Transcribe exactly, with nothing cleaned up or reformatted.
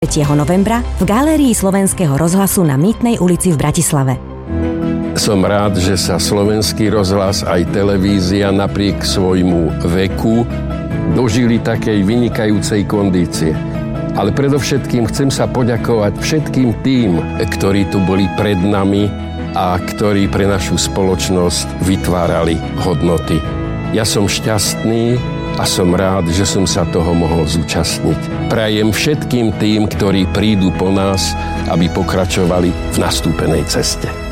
tretieho novembra v galérii Slovenského rozhlasu na Mýtnej ulici v Bratislave. Som rád, že sa Slovenský rozhlas aj televízia napriek svojmu veku dožili takej vynikajúcej kondície. Ale predovšetkým chcem sa poďakovať všetkým tým, ktorí tu boli pred nami a ktorí pre našu spoločnosť vytvárali hodnoty. Ja som šťastný a som rád, že som sa toho mohol zúčastniť. Prajem všetkým tým, ktorí prídu po nás, aby pokračovali v nastúpenej ceste.